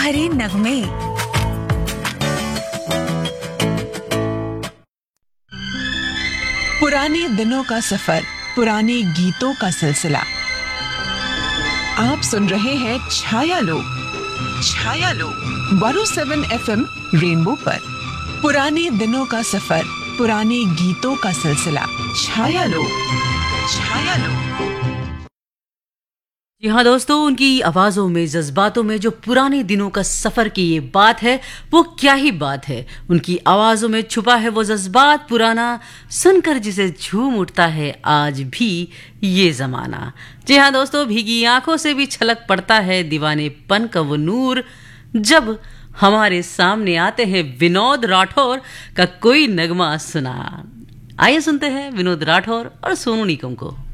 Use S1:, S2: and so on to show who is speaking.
S1: भरे नगमे।
S2: पुराने दिनों का सफर, पुराने गीतों का सिलसिला। आप सुन रहे हैं छाया लोग 107 FM रेनबो पर। पुराने दिनों का सफर, पुराने गीतों का सिलसिला। छाया लोग।
S3: जी हाँ दोस्तों, उनकी आवाज़ों में, जज्बातों में जो पुराने दिनों का सफ़र की ये बात है, वो क्या ही बात है। उनकी आवाज़ों में छुपा है वो जज्बात पुराना, सुनकर जिसे झूम उठता है आज भी ये ज़माना। जी हाँ दोस्तों, भीगी आंखों से भी छलक पड़ता है दीवानेपन का वो नूर, जब हमारे सामने आते हैं विनोद राठौर का कोई नगमा सुना। आइए सुनते हैं विनोद राठौर और सोनू निगम को।